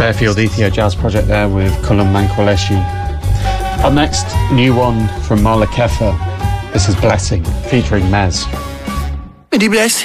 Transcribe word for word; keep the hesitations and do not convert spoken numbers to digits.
Fairfield Ethio Jazz Project there with Culum Mankwaleshi. Up next, new one from Marla Kefa. This is Blessing, featuring Mez. Midi Bless.